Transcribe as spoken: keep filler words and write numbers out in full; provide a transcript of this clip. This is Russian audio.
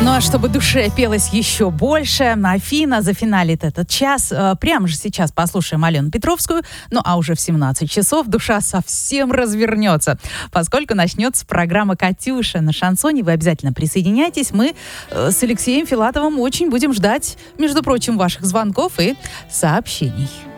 Ну а чтобы душе пелось еще больше, Афина зафиналит этот час. Прямо же сейчас послушаем Алену Петровскую. Ну а уже в семнадцать часов душа совсем развернется, поскольку начнется программа «Катюша» на шансоне. Вы обязательно присоединяйтесь. Мы с Алексеем Филатовым очень будем ждать, между прочим, ваших звонков и сообщений.